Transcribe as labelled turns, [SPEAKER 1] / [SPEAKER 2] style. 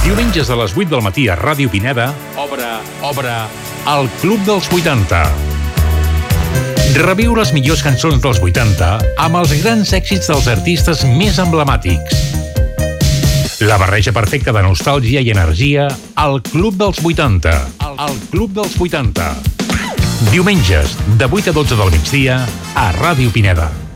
[SPEAKER 1] Diumenges a les 8 del matí a Ràdio Pineda, obre el Club dels 80. Reviu les millors cançons dels 80 amb els grans èxits dels artistes més emblemàtics. La barreja perfecta de nostàlgia i energia al Club dels 80. El Club dels 80. Diumenges, de 8 a 12 del migdia, a Ràdio Pineda.